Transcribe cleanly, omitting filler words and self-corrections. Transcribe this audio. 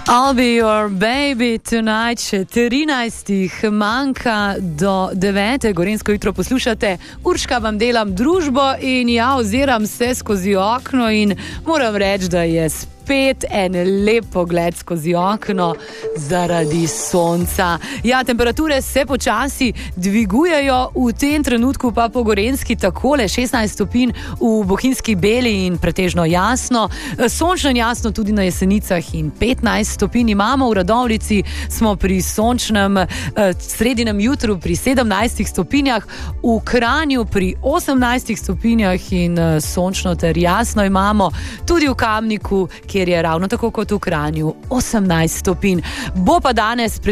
I'll be your baby tonight, še 13 manjka do 9. Gorenjsko jutro poslušate, Urška vam delam družbo in ja, oziram se skozi okno in moram reči, da je spet en lep pogled skozi okno zaradi sonca. Ja, temperature se počasi dvigujejo, v tem trenutku pa po Gorenjski takole 16 stopinj v Bohinjski Beli in pretežno jasno, sončno in jasno tudi na Jesenicah in 15 stopinj imamo v Radovljici, smo pri sončnem sredinem jutru pri 17 stopinjah, v Kranju pri 18 stopinjah in sončno ter jasno imamo tudi v Kamniku, kjer je ravno tako kot v Kranju 18 stopinj. Bo pa danes